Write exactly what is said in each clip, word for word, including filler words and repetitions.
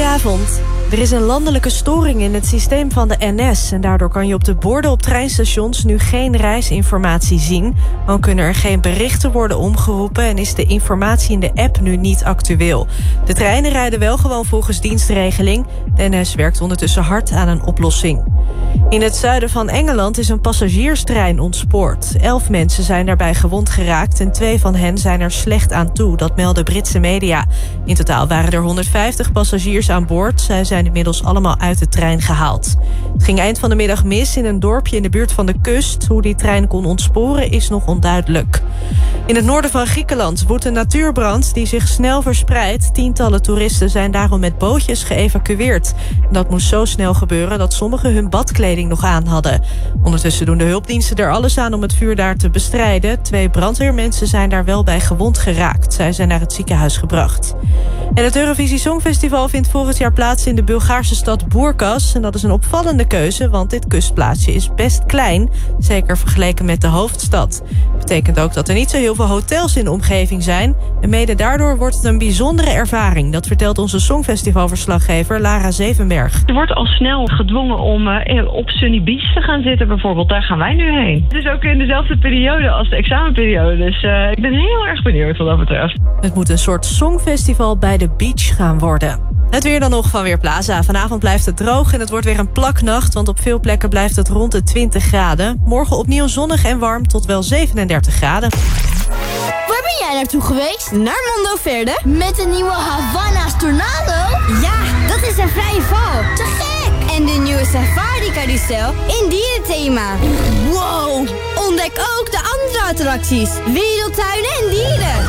Goedenavond. Er is een landelijke storing in het systeem van de N S... en daardoor kan je op de borden op treinstations nu geen reisinformatie zien. Dan kunnen er geen berichten worden omgeroepen... en is de informatie in de app nu niet actueel. De treinen rijden wel gewoon volgens dienstregeling. De N S werkt ondertussen hard aan een oplossing. In het zuiden van Engeland is een passagierstrein ontspoord. Elf mensen zijn daarbij gewond geraakt... en twee van hen zijn er slecht aan toe, dat melden Britse media. In totaal waren er honderdvijftig passagiers aan boord. Zij zijn inmiddels allemaal uit de trein gehaald. Het ging eind van de middag mis in een dorpje in de buurt van de kust. Hoe die trein kon ontsporen is nog onduidelijk. In het noorden van Griekenland woedt een natuurbrand die zich snel verspreidt. Tientallen toeristen zijn daarom met bootjes geëvacueerd. Dat moest zo snel gebeuren dat sommigen hun badkleding nog aan hadden. Ondertussen doen de hulpdiensten er alles aan om het vuur daar te bestrijden. Twee brandweermensen zijn daar wel bij gewond geraakt. Zij zijn naar het ziekenhuis gebracht. En het Eurovisie Songfestival vindt volgend jaar plaats in de Bulgaarse stad Burgas. En dat is een opvallende keuze, want dit kustplaatsje is best klein. Zeker vergeleken met de hoofdstad. Betekent ook dat er niet zo heel veel hotels in de omgeving zijn. En mede daardoor wordt het een bijzondere ervaring. Dat vertelt onze Songfestivalverslaggever Lara Zevenberg. Er wordt al snel gedwongen om uh, op Sunny Beach te gaan zitten bijvoorbeeld. Daar gaan wij nu heen. Het is ook in dezelfde periode als de examenperiode. Dus uh, ik ben heel erg benieuwd wat dat betreft. Het moet een soort songfestival bij de beach gaan worden. Het weer dan nog van Weerplaza. Vanavond blijft het droog en het wordt weer een plaknacht... want op veel plekken blijft het rond de twintig graden. Morgen opnieuw zonnig en warm tot wel zevenendertig graden. Waar ben jij naartoe geweest? Naar Mondo Verde. Met de nieuwe Havana's Tornado? Ja, dat is een vrije val. Te gek! En de nieuwe Safari Carousel in dierenthema. Wow! Ontdek ook de andere attracties. Wereldtuinen en dieren.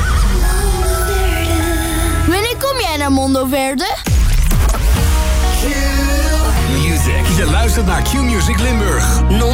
Wanneer kom jij naar Mondo Verde? Q Music. Je luistert naar Q Music Limburg.